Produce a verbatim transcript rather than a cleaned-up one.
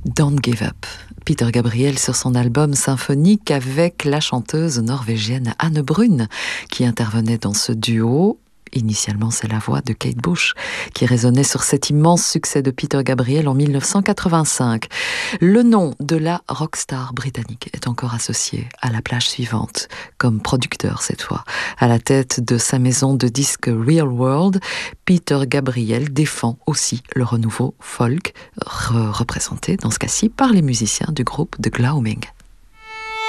Don't Give Up. Peter Gabriel sur son album symphonique avec la chanteuse norvégienne Anne Brun qui intervenait dans ce duo. Initialement, c'est la voix de Kate Bush qui résonnait sur cet immense succès de Peter Gabriel en mille neuf cent quatre-vingt-cinq. Le nom de la rockstar britannique est encore associé à la plage suivante, comme producteur cette fois. À la tête de sa maison de disques Real World, Peter Gabriel défend aussi le renouveau folk, re- représenté dans ce cas-ci par les musiciens du groupe The Glauming.